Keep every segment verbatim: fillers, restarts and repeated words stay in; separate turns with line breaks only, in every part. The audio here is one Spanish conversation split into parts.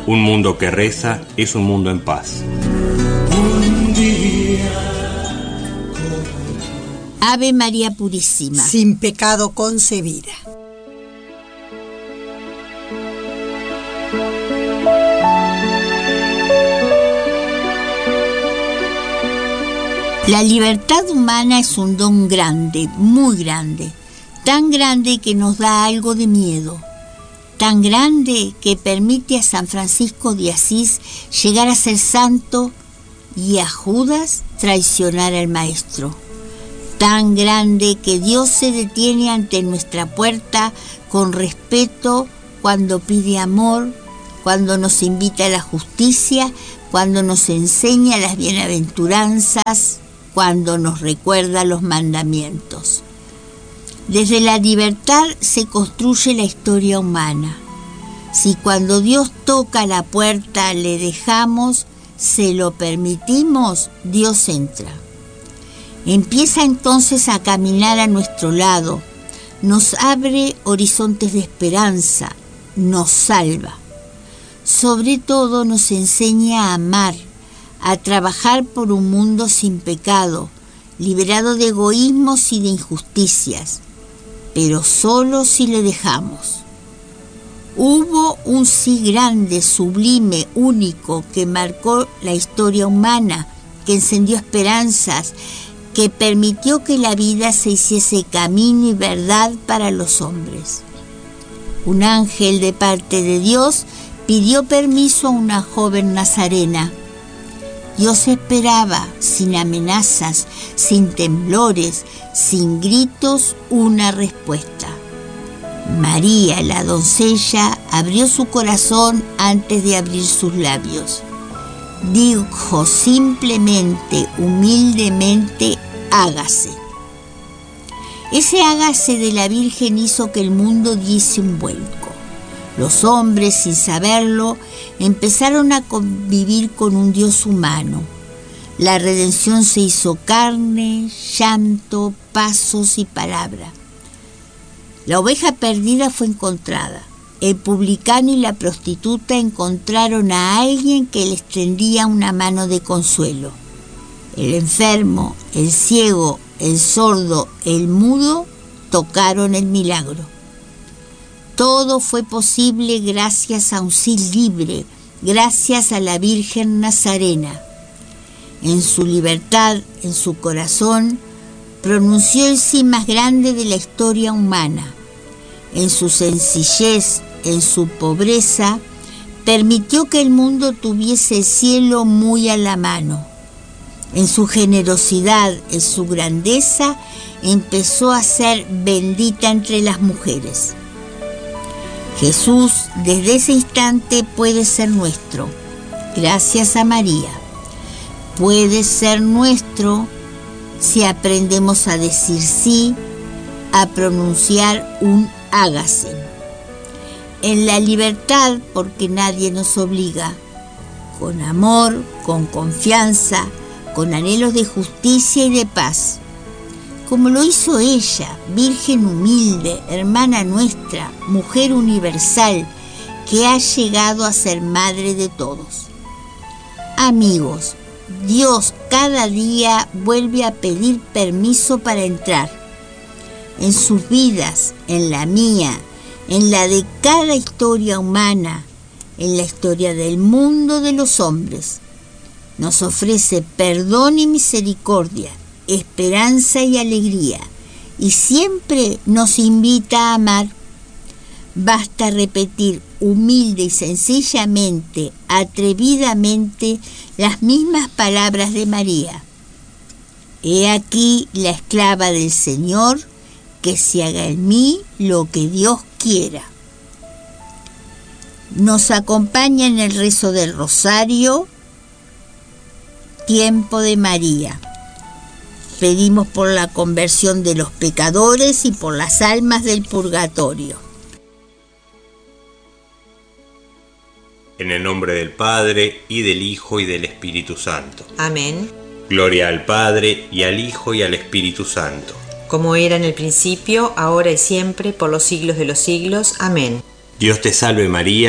Un mundo que reza es un mundo en paz.
Un día.
Ave María Purísima,
sin pecado concebida.
La libertad humana es un don grande, muy grande, tan grande que nos da algo de miedo, tan grande que permite a San Francisco de Asís llegar a ser santo y a Judas traicionar al Maestro, tan grande que Dios se detiene ante nuestra puerta con respeto cuando pide amor, cuando nos invita a la justicia, cuando nos enseña las bienaventuranzas, cuando nos recuerda los mandamientos. Desde la libertad se construye la historia humana. Si cuando Dios toca la puerta le dejamos, se lo permitimos, Dios entra. Empieza entonces a caminar a nuestro lado, nos abre horizontes de esperanza, nos salva. Sobre todo nos enseña a amar, a trabajar por un mundo sin pecado, liberado de egoísmos y de injusticias, pero solo si le dejamos. Hubo un sí grande, sublime, único, que marcó la historia humana, que encendió esperanzas, que permitió que la vida se hiciese camino y verdad para los hombres. Un ángel de parte de Dios pidió permiso a una joven nazarena. Dios esperaba, sin amenazas, sin temblores, sin gritos, una respuesta. María, la doncella, abrió su corazón antes de abrir sus labios. Dijo simplemente, humildemente, hágase. Ese hágase de la Virgen hizo que el mundo diese un vuelco. Los hombres, sin saberlo, empezaron a convivir con un Dios humano. La redención se hizo carne, llanto, pasos y palabra. La oveja perdida fue encontrada. El publicano y la prostituta encontraron a alguien que les tendía una mano de consuelo. El enfermo, el ciego, el sordo, el mudo tocaron el milagro. Todo fue posible gracias a un sí libre, gracias a la Virgen Nazarena. En su libertad, en su corazón, pronunció el sí más grande de la historia humana. En su sencillez, en su pobreza, permitió que el mundo tuviese el cielo muy a la mano. En su generosidad, en su grandeza, empezó a ser bendita entre las mujeres. Jesús, desde ese instante, puede ser nuestro, gracias a María. Puede ser nuestro si aprendemos a decir sí, a pronunciar un hágase. En la libertad, porque nadie nos obliga, con amor, con confianza, con anhelos de justicia y de paz. Como lo hizo ella, Virgen humilde, hermana nuestra, mujer universal, que ha llegado a ser madre de todos. Amigos, Dios cada día vuelve a pedir permiso para entrar en sus vidas, en la mía, en la de cada historia humana, en la historia del mundo de los hombres. Nos ofrece perdón y misericordia, esperanza y alegría, y siempre nos invita a amar. Basta repetir humilde y sencillamente, atrevidamente, las mismas palabras de María. He aquí la esclava del Señor, que se haga en mí lo que Dios quiera. Nos acompaña en el rezo del Rosario, Tiempo de María. Pedimos por la conversión de los pecadores y por las almas del purgatorio.
En el nombre del Padre, y del Hijo, y del Espíritu Santo.
Amén.
Gloria al Padre, y al Hijo, y al Espíritu Santo.
Como era en el principio, ahora y siempre, por los siglos de los siglos. Amén.
Dios te salve María,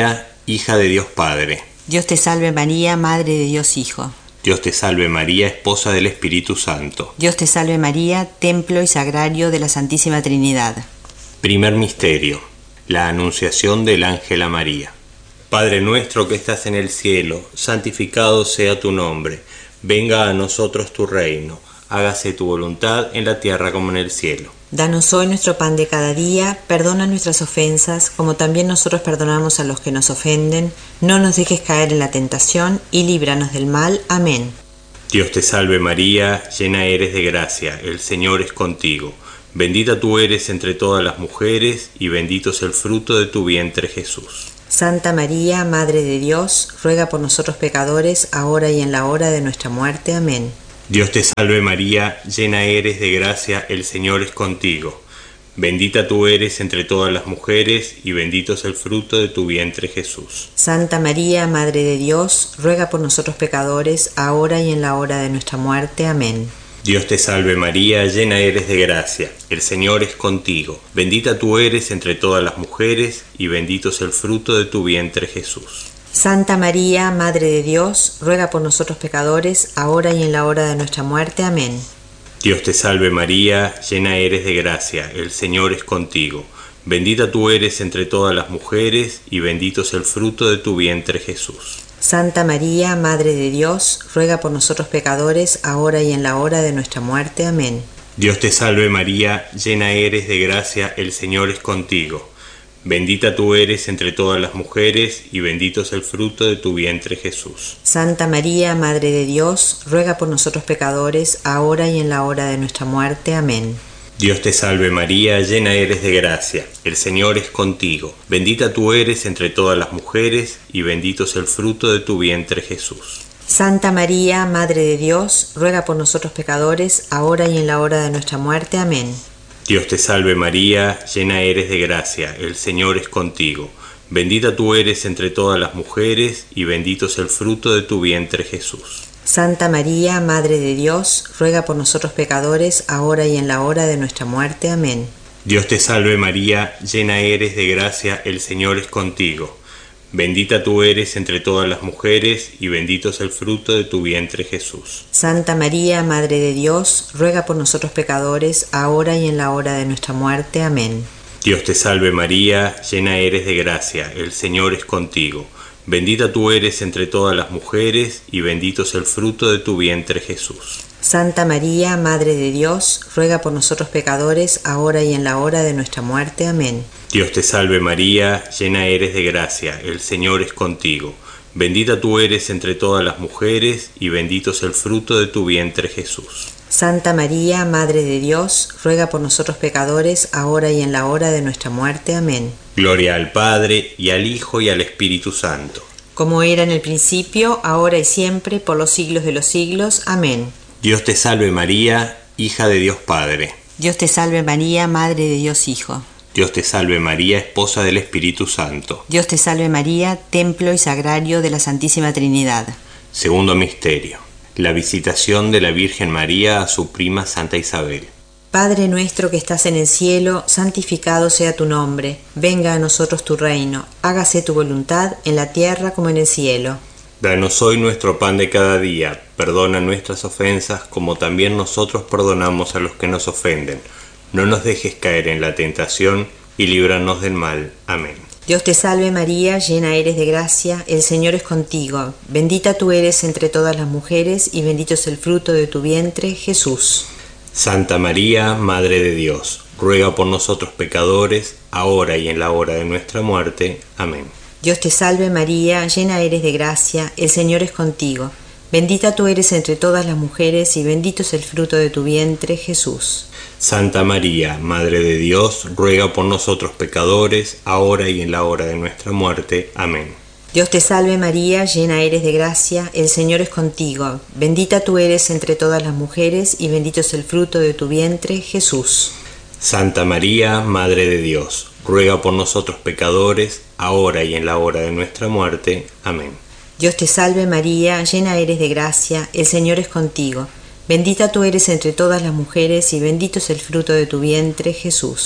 hija de Dios Padre.
Dios te salve María, Madre de Dios Hijo.
Dios te salve María, esposa del Espíritu Santo.
Dios te salve María, templo y sagrario de la Santísima Trinidad.
Primer misterio: la anunciación del ángel a María. Padre nuestro que estás en el cielo, santificado sea tu nombre. Venga a nosotros tu reino. Hágase tu voluntad en la tierra como en el cielo.
Danos hoy nuestro pan de cada día, perdona nuestras ofensas, como también nosotros perdonamos a los que nos ofenden. No nos dejes caer en la tentación, y líbranos del mal. Amén.
Dios te salve María, llena eres de gracia, el Señor es contigo. Bendita tú eres entre todas las mujeres, y bendito es el fruto de tu vientre Jesús.
Santa María, Madre de Dios, ruega por nosotros pecadores, ahora y en la hora de nuestra muerte. Amén.
Dios te salve María, llena eres de gracia, el Señor es contigo. Bendita tú eres entre todas las mujeres, y bendito es el fruto de tu vientre Jesús.
Santa María, Madre de Dios, ruega por nosotros pecadores, ahora y en la hora de nuestra muerte. Amén.
Dios te salve María, llena eres de gracia, el Señor es contigo. Bendita tú eres entre todas las mujeres, y bendito es el fruto de tu vientre Jesús.
Santa María, Madre de Dios, ruega por nosotros pecadores, ahora y en la hora de nuestra muerte. Amén.
Dios te salve María, llena eres de gracia, el Señor es contigo. Bendita tú eres entre todas las mujeres, y bendito es el fruto de tu vientre Jesús.
Santa María, Madre de Dios, ruega por nosotros pecadores, ahora y en la hora de nuestra muerte. Amén.
Dios te salve María, llena eres de gracia, el Señor es contigo. Bendita tú eres entre todas las mujeres, y bendito es el fruto de tu vientre Jesús.
Santa María, Madre de Dios, ruega por nosotros pecadores, ahora y en la hora de nuestra muerte. Amén.
Dios te salve María, llena eres de gracia, el Señor es contigo. Bendita tú eres entre todas las mujeres, y bendito es el fruto de tu vientre Jesús.
Santa María, Madre de Dios, ruega por nosotros pecadores, ahora y en la hora de nuestra muerte. Amén.
Dios te salve María, llena eres de gracia, el Señor es contigo. Bendita tú eres entre todas las mujeres, y bendito es el fruto de tu vientre Jesús.
Santa María, Madre de Dios, ruega por nosotros pecadores, ahora y en la hora de nuestra muerte. Amén.
Dios te salve María, llena eres de gracia, el Señor es contigo. Bendita tú eres entre todas las mujeres, y bendito es el fruto de tu vientre Jesús.
Santa María, Madre de Dios, ruega por nosotros pecadores, ahora y en la hora de nuestra muerte. Amén.
Dios te salve María, llena eres de gracia, el Señor es contigo. Bendita tú eres entre todas las mujeres, y bendito es el fruto de tu vientre Jesús.
Santa María, Madre de Dios, ruega por nosotros pecadores, ahora y en la hora de nuestra muerte. Amén.
Dios te salve María, llena eres de gracia, el Señor es contigo. Bendita tú eres entre todas las mujeres, y bendito es el fruto de tu vientre Jesús.
Santa María, Madre de Dios, ruega por nosotros pecadores, ahora y en la hora de nuestra muerte. Amén.
Gloria al Padre, y al Hijo, y al Espíritu Santo.
Como era en el principio, ahora y siempre, por los siglos de los siglos. Amén.
Dios te salve María, hija de Dios Padre.
Dios te salve María, Madre de Dios Hijo.
Dios te salve María, esposa del Espíritu Santo.
Dios te salve María, templo y sagrario de la Santísima Trinidad.
Segundo misterio: la visitación de la Virgen María a su prima Santa Isabel.
Padre nuestro que estás en el cielo, santificado sea tu nombre. Venga a nosotros tu reino. Hágase tu voluntad en la tierra como en el cielo.
Danos hoy nuestro pan de cada día. Perdona nuestras ofensas, como también nosotros perdonamos a los que nos ofenden. No nos dejes caer en la tentación, y líbranos del mal. Amén.
Dios te salve María, llena eres de gracia, el Señor es contigo. Bendita tú eres entre todas las mujeres, y bendito es el fruto de tu vientre, Jesús.
Santa María, Madre de Dios, ruega por nosotros pecadores, ahora y en la hora de nuestra muerte. Amén.
Dios te salve María, llena eres de gracia, el Señor es contigo. Bendita tú eres entre todas las mujeres, y bendito es el fruto de tu vientre, Jesús.
Santa María, Madre de Dios, ruega por nosotros pecadores, ahora y en la hora de nuestra muerte. Amén.
Dios te salve María, llena eres de gracia, el Señor es contigo. Bendita tú eres entre todas las mujeres, y bendito es el fruto de tu vientre, Jesús.
Santa María, Madre de Dios, ruega por nosotros pecadores, ahora y en la hora de nuestra muerte. Amén.
Dios te salve María, llena eres de gracia, el Señor es contigo. Bendita tú eres entre todas las mujeres, y bendito es el fruto de tu vientre, Jesús.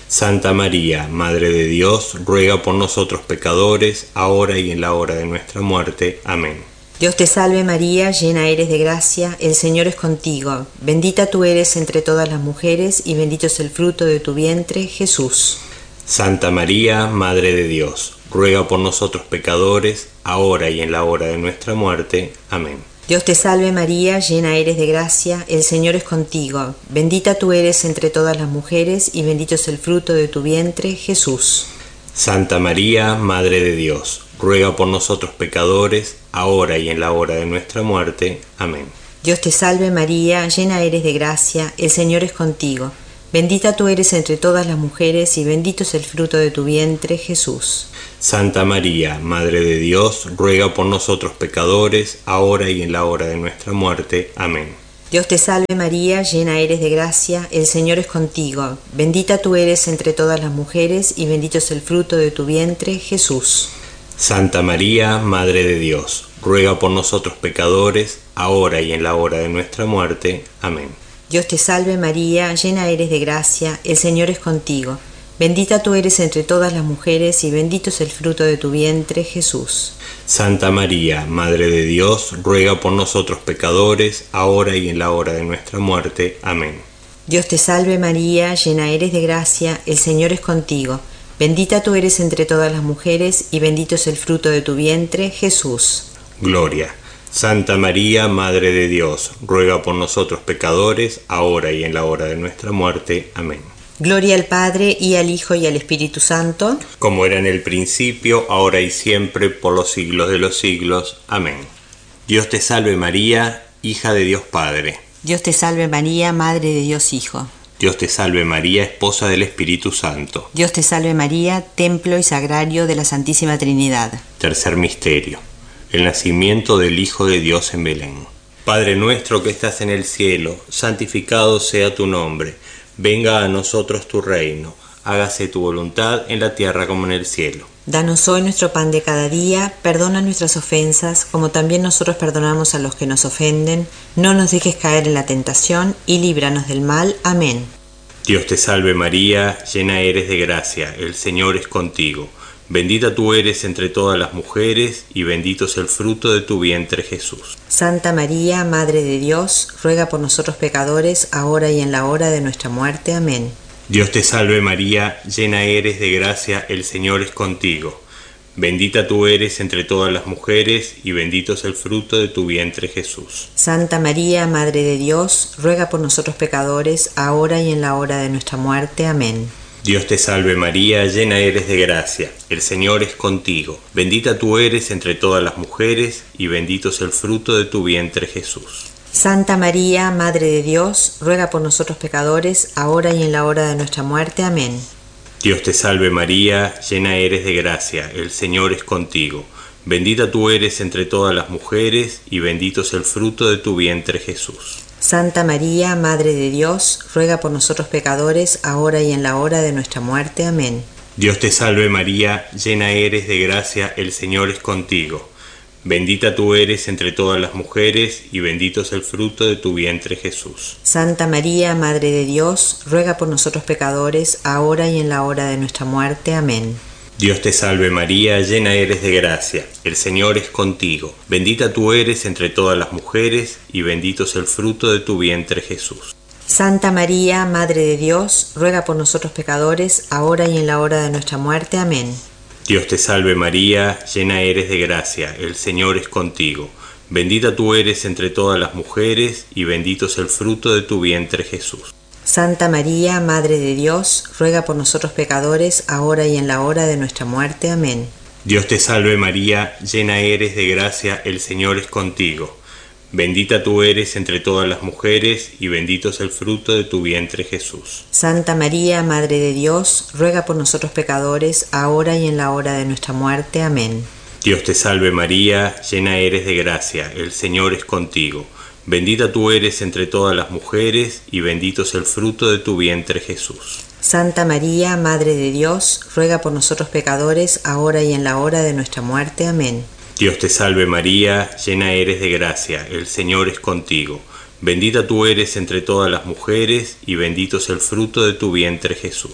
Santa María, Madre de Dios, ruega por nosotros pecadores, ahora y en la hora de nuestra muerte. Amén.
Dios te salve María, llena eres de gracia, el Señor es contigo. Bendita tú eres entre todas las mujeres y bendito es el fruto de tu vientre, Jesús.
Santa María, Madre de Dios, ruega por nosotros pecadores, ahora y en la hora de nuestra muerte. Amén.
Dios te salve María, llena eres de gracia, el Señor es contigo. Bendita tú eres entre todas las mujeres y bendito es el fruto de tu vientre, Jesús.
Santa María, Madre de Dios, ruega por nosotros pecadores, ahora y en la hora de nuestra muerte. Amén.
Dios te salve María, llena eres de gracia, el Señor es contigo. Bendita tú eres entre todas las mujeres y bendito es el fruto de tu vientre, Jesús.
Santa María, Madre de Dios, ruega por nosotros pecadores, ahora y en la hora de nuestra muerte. Amén.
Dios te salve María, llena eres de gracia, el Señor es contigo. Bendita tú eres entre todas las mujeres y bendito es el fruto de tu vientre, Jesús.
Santa María, Madre de Dios, ruega por nosotros pecadores, ahora y en la hora de nuestra muerte. Amén.
Dios te salve María, llena eres de gracia, el Señor es contigo. Bendita tú eres entre todas las mujeres y bendito es el fruto de tu vientre, Jesús.
Santa María, Madre de Dios, ruega por nosotros pecadores, ahora y en la hora de nuestra muerte. Amén.
Dios te salve María, llena eres de gracia, el Señor es contigo. Bendita tú eres entre todas las mujeres y bendito es el fruto de tu vientre, Jesús.
Gloria. Santa María, Madre de Dios, ruega por nosotros pecadores, ahora y en la hora de nuestra muerte. Amén.
Gloria al Padre, y al Hijo, y al Espíritu Santo,
como era en el principio, ahora y siempre, por los siglos de los siglos. Amén. Dios te salve María, hija de Dios Padre.
Dios te salve María, Madre de Dios Hijo.
Dios te salve María, esposa del Espíritu Santo.
Dios te salve María, templo y sagrario de la Santísima Trinidad.
Tercer misterio: el nacimiento del Hijo de Dios en Belén. Padre nuestro que estás en el cielo, santificado sea tu nombre. Venga a nosotros tu reino, hágase tu voluntad en la tierra como en el cielo.
Danos hoy nuestro pan de cada día, perdona nuestras ofensas, como también nosotros perdonamos a los que nos ofenden. No nos dejes caer en la tentación, y líbranos del mal. Amén.
Dios te salve María, llena eres de gracia, el Señor es contigo. Bendita tú eres entre todas las mujeres, y bendito es el fruto de tu vientre, Jesús.
Santa María, Madre de Dios, ruega por nosotros pecadores, ahora y en la hora de nuestra muerte. Amén.
Dios te salve María, llena eres de gracia, el Señor es contigo. Bendita tú eres entre todas las mujeres, y bendito es el fruto de tu vientre, Jesús.
Santa María, Madre de Dios, ruega por nosotros pecadores, ahora y en la hora de nuestra muerte. Amén.
Dios te salve María, llena eres de gracia, el Señor es contigo. Bendita tú eres entre todas las mujeres, y bendito es el fruto de tu vientre, Jesús.
Santa María, Madre de Dios, ruega por nosotros pecadores, ahora y en la hora de nuestra muerte. Amén.
Dios te salve María, llena eres de gracia, el Señor es contigo. Bendita tú eres entre todas las mujeres, y bendito es el fruto de tu vientre, Jesús.
Santa María, Madre de Dios, ruega por nosotros pecadores, ahora y en la hora de nuestra muerte. Amén.
Dios te salve María, llena eres de gracia, el Señor es contigo. Bendita tú eres entre todas las mujeres, y bendito es el fruto de tu vientre, Jesús.
Santa María, Madre de Dios, ruega por nosotros pecadores, ahora y en la hora de nuestra muerte. Amén.
Dios te salve María, llena eres de gracia, el Señor es contigo. Bendita tú eres entre todas las mujeres, y bendito es el fruto de tu vientre, Jesús.
Santa María, Madre de Dios, ruega por nosotros pecadores, ahora y en la hora de nuestra muerte. Amén.
Dios te salve María, llena eres de gracia, el Señor es contigo. Bendita tú eres entre todas las mujeres, y bendito es el fruto de tu vientre, Jesús.
Santa María, Madre de Dios, ruega por nosotros pecadores, ahora y en la hora de nuestra muerte. Amén.
Dios te salve María, llena eres de gracia, el Señor es contigo. Bendita tú eres entre todas las mujeres, y bendito es el fruto de tu vientre, Jesús.
Santa María, Madre de Dios, ruega por nosotros pecadores, ahora y en la hora de nuestra muerte. Amén.
Dios te salve María, llena eres de gracia, el Señor es contigo. Bendita tú eres entre todas las mujeres, y bendito es el fruto de tu vientre, Jesús.
Santa María, Madre de Dios, ruega por nosotros pecadores, ahora y en la hora de nuestra muerte. Amén.
Dios te salve María, llena eres de gracia, el Señor es contigo. Bendita tú eres entre todas las mujeres, y bendito es el fruto de tu vientre, Jesús.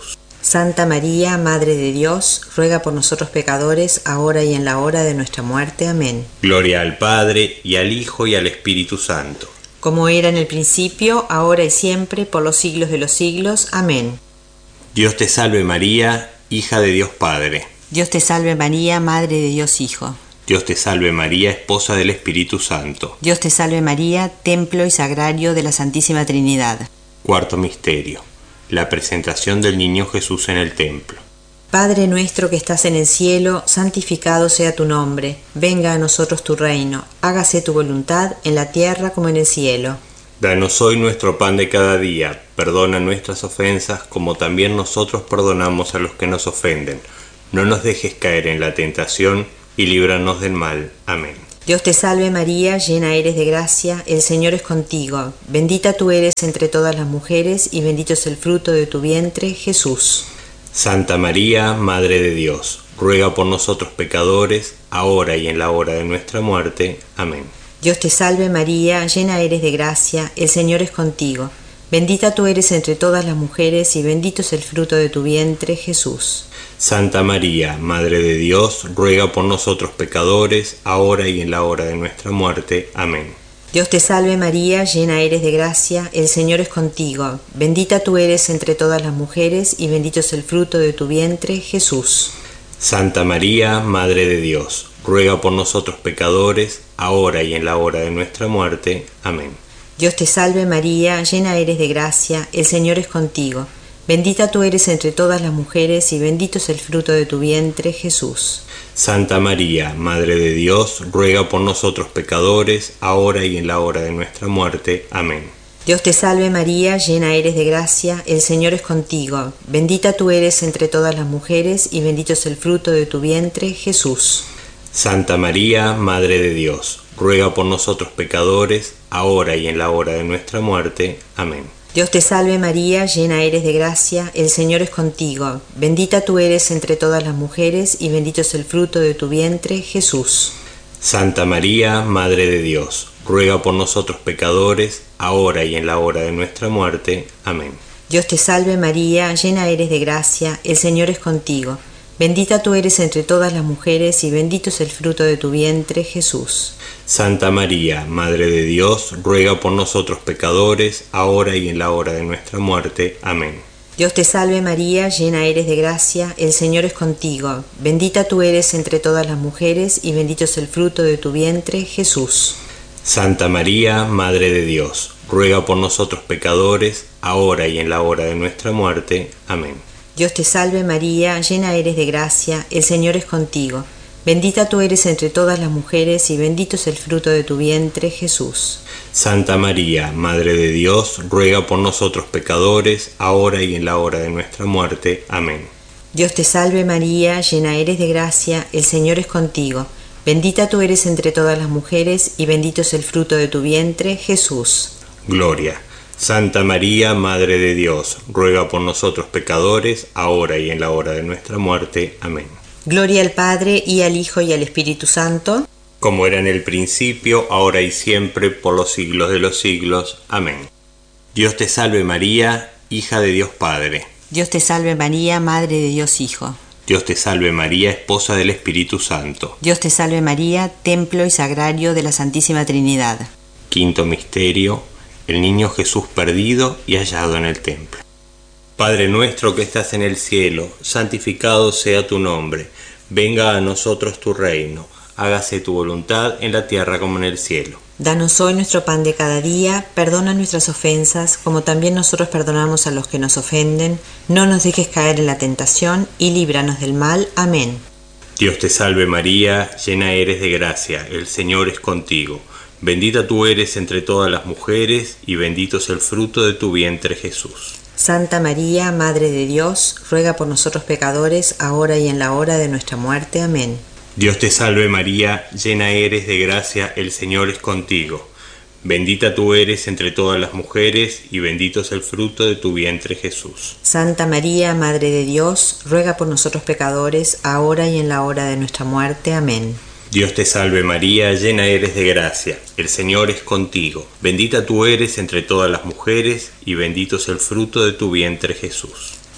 Santa María, Madre de Dios, ruega por nosotros pecadores, ahora y en la hora de nuestra muerte. Amén.
Gloria al Padre, y al Hijo, y al Espíritu Santo.
Como era en el principio, ahora y siempre, por los siglos de los siglos. Amén.
Dios te salve María, hija de Dios Padre.
Dios te salve María, Madre de Dios Hijo.
Dios te salve María, esposa del Espíritu Santo.
Dios te salve María, templo y sagrario de la Santísima Trinidad.
Cuarto misterio: la presentación del niño Jesús en el templo.
Padre nuestro que estás en el cielo, santificado sea tu nombre. Venga a nosotros tu reino. Hágase tu voluntad en la tierra como en el cielo.
Danos hoy nuestro pan de cada día. Perdona nuestras ofensas como también nosotros perdonamos a los que nos ofenden. No nos dejes caer en la tentación y líbranos del mal. Amén.
Dios te salve María, llena eres de gracia, el Señor es contigo. Bendita tú eres entre todas las mujeres y bendito es el fruto de tu vientre, Jesús.
Santa María, Madre de Dios, ruega por nosotros pecadores, ahora y en la hora de nuestra muerte. Amén.
Dios te salve María, llena eres de gracia, el Señor es contigo. Bendita tú eres entre todas las mujeres y bendito es el fruto de tu vientre, Jesús.
Santa María, Madre de Dios, ruega por nosotros pecadores, ahora y en la hora de nuestra muerte. Amén.
Dios te salve María, llena eres de gracia, el Señor es contigo. Bendita tú eres entre todas las mujeres y bendito es el fruto de tu vientre, Jesús.
Santa María, Madre de Dios, ruega por nosotros pecadores, ahora y en la hora de nuestra muerte. Amén.
Dios te salve María, llena eres de gracia, el Señor es contigo. Bendita tú eres entre todas las mujeres y bendito es el fruto de tu vientre, Jesús.
Santa María, Madre de Dios, ruega por nosotros pecadores, ahora y en la hora de nuestra muerte. Amén.
Dios te salve María, llena eres de gracia, el Señor es contigo. Bendita tú eres entre todas las mujeres y bendito es el fruto de tu vientre, Jesús.
Santa María, Madre de Dios, ruega por nosotros pecadores, ahora y en la hora de nuestra muerte. Amén.
Dios te salve María, llena eres de gracia, el Señor es contigo. Bendita tú eres entre todas las mujeres y bendito es el fruto de tu vientre, Jesús.
Santa María, Madre de Dios, ruega por nosotros pecadores, ahora y en la hora de nuestra muerte. Amén.
Dios te salve María, llena eres de gracia, el Señor es contigo. Bendita tú eres entre todas las mujeres y bendito es el fruto de tu vientre, Jesús.
Santa María, Madre de Dios, ruega por nosotros pecadores, ahora y en la hora de nuestra muerte. Amén.
Dios te salve María, llena eres de gracia, el Señor es contigo. Bendita tú eres entre todas las mujeres y bendito es el fruto de tu vientre, Jesús.
Santa María, Madre de Dios, ruega por nosotros pecadores, ahora y en la hora de nuestra muerte. Amén.
Dios te salve María, llena eres de gracia, el Señor es contigo. Bendita tú eres entre todas las mujeres y bendito es el fruto de tu vientre, Jesús.
Santa María, Madre de Dios, ruega por nosotros pecadores, ahora y en la hora de nuestra muerte. Amén.
Dios te salve María, llena eres de gracia, el Señor es contigo. Bendita tú eres entre todas las mujeres y bendito es el fruto de tu vientre, Jesús.
Gloria. Santa María, Madre de Dios, ruega por nosotros pecadores, ahora y en la hora de nuestra muerte. Amén.
Gloria al Padre, y al Hijo, y al Espíritu Santo,
como era en el principio, ahora y siempre, por los siglos de los siglos. Amén. Dios te salve María, hija de Dios Padre.
Dios te salve María, Madre de Dios Hijo.
Dios te salve María, esposa del Espíritu Santo.
Dios te salve María, templo y sagrario de la Santísima Trinidad.
Quinto misterio: el niño Jesús perdido y hallado en el templo. Padre nuestro que estás en el cielo, santificado sea tu nombre. Venga a nosotros tu reino. Hágase tu voluntad en la tierra como en el cielo.
Danos hoy nuestro pan de cada día. Perdona nuestras ofensas, como también nosotros perdonamos a los que nos ofenden. No nos dejes caer en la tentación y líbranos del mal. Amén.
Dios te salve María, llena eres de gracia, el Señor es contigo. Bendita tú eres entre todas las mujeres y bendito es el fruto de tu vientre, Jesús.
Santa María, Madre de Dios, ruega por nosotros pecadores, ahora y en la hora de nuestra muerte. Amén.
Dios te salve María, llena eres de gracia, el Señor es contigo. Bendita tú eres entre todas las mujeres y bendito es el fruto de tu vientre, Jesús.
Santa María, Madre de Dios, ruega por nosotros pecadores, ahora y en la hora de nuestra muerte. Amén.
Dios te salve María, llena eres de gracia, el Señor es contigo. Bendita tú eres entre todas las mujeres y bendito es el fruto de tu vientre, Jesús.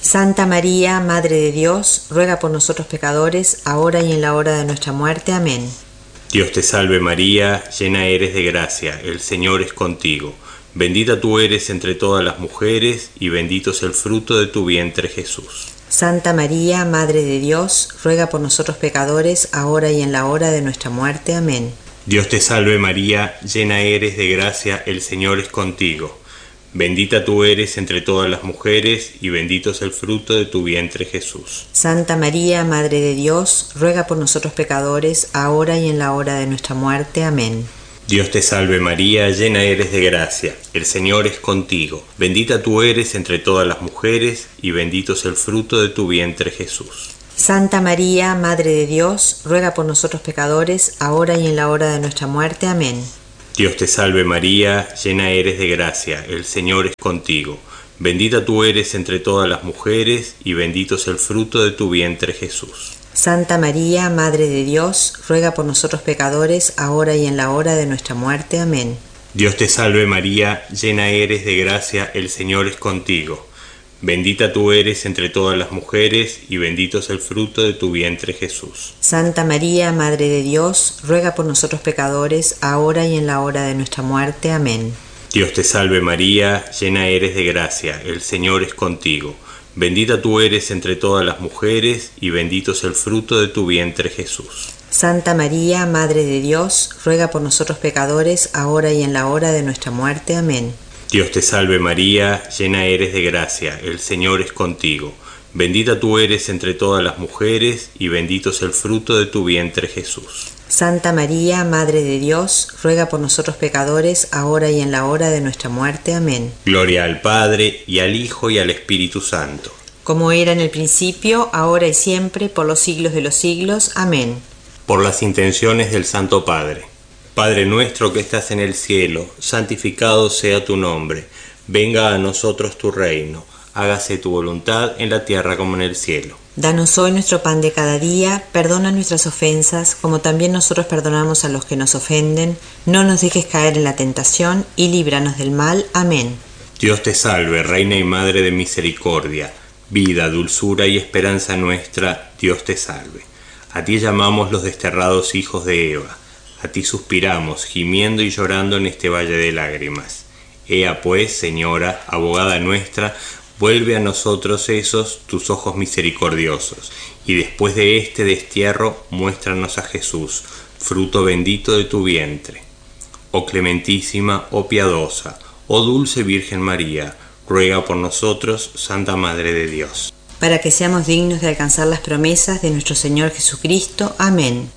Santa María, Madre de Dios, ruega por nosotros pecadores, ahora y en la hora de nuestra muerte. Amén.
Dios te salve María, llena eres de gracia, el Señor es contigo. Bendita tú eres entre todas las mujeres, y bendito es el fruto de tu vientre Jesús.
Santa María, Madre de Dios, ruega por nosotros pecadores, ahora y en la hora de nuestra muerte. Amén.
Dios te salve María, llena eres de gracia, el Señor es contigo. Bendita tú eres entre todas las mujeres, y bendito es el fruto de tu vientre Jesús.
Santa María, Madre de Dios, ruega por nosotros pecadores, ahora y en la hora de nuestra muerte. Amén.
Dios te salve María, llena eres de gracia, el Señor es contigo. Bendita tú eres entre todas las mujeres, y bendito es el fruto de tu vientre Jesús.
Santa María, Madre de Dios, ruega por nosotros pecadores, ahora y en la hora de nuestra muerte. Amén.
Dios te salve María, llena eres de gracia, el Señor es contigo. Bendita tú eres entre todas las mujeres, y bendito es el fruto de tu vientre Jesús.
Santa María, Madre de Dios, ruega por nosotros pecadores, ahora y en la hora de nuestra muerte. Amén.
Dios te salve María, llena eres de gracia, el Señor es contigo. Bendita tú eres entre todas las mujeres, y bendito es el fruto de tu vientre Jesús.
Santa María, Madre de Dios, ruega por nosotros pecadores, ahora y en la hora de nuestra muerte. Amén.
Dios te salve María, llena eres de gracia, el Señor es contigo. Bendita tú eres entre todas las mujeres, y bendito es el fruto de tu vientre Jesús.
Santa María, Madre de Dios, ruega por nosotros pecadores, ahora y en la hora de nuestra muerte. Amén.
Dios te salve María, llena eres de gracia, el Señor es contigo. Bendita tú eres entre todas las mujeres, y bendito es el fruto de tu vientre Jesús.
Santa María, Madre de Dios, ruega por nosotros pecadores, ahora y en la hora de nuestra muerte. Amén.
Gloria al Padre, y al Hijo, y al Espíritu Santo.
Como era en el principio, ahora y siempre, por los siglos de los siglos. Amén.
Por las intenciones del Santo Padre. Padre nuestro que estás en el cielo, santificado sea tu nombre. Venga a nosotros tu reino. Hágase tu voluntad en la tierra como en el cielo.
Danos hoy nuestro pan de cada día, perdona nuestras ofensas, como también nosotros perdonamos a los que nos ofenden. No nos dejes caer en la tentación, y líbranos del mal. Amén.
Dios te salve, Reina y Madre de misericordia, vida, dulzura y esperanza nuestra, Dios te salve. A ti llamamos los desterrados hijos de Eva, a ti suspiramos, gimiendo y llorando en este valle de lágrimas. Ea pues, Señora, abogada nuestra, vuelve a nosotros esos tus ojos misericordiosos, y después de este destierro muéstranos a Jesús, fruto bendito de tu vientre. Oh clementísima, oh piadosa, oh dulce Virgen María, ruega por nosotros, Santa Madre de Dios.
Para que seamos dignos de alcanzar las promesas de nuestro Señor Jesucristo. Amén.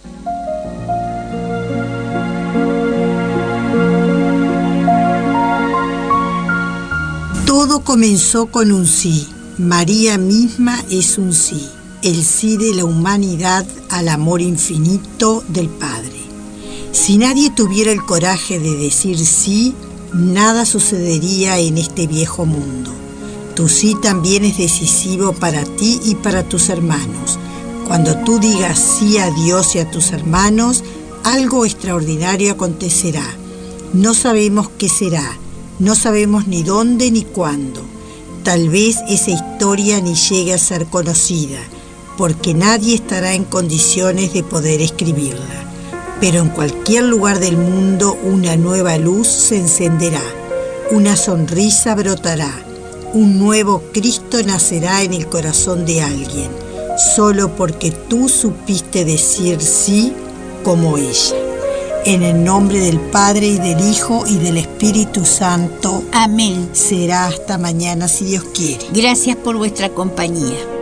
Todo comenzó con un sí. María misma es un sí. El sí de la humanidad al amor infinito del Padre. Si nadie tuviera el coraje de decir sí, nada sucedería en este viejo mundo. Tu sí también es decisivo para ti y para tus hermanos. Cuando tú digas sí a Dios y a tus hermanos, algo extraordinario acontecerá. No sabemos qué será. No sabemos ni dónde ni cuándo. Tal vez esa historia ni llegue a ser conocida, porque nadie estará en condiciones de poder escribirla. Pero en cualquier lugar del mundo una nueva luz se encenderá, una sonrisa brotará, un nuevo Cristo nacerá en el corazón de alguien, solo porque tú supiste decir sí como ella. En el nombre del Padre, y del Hijo, y del Espíritu Santo.
Amén.
Será hasta mañana si Dios quiere.
Gracias por vuestra compañía.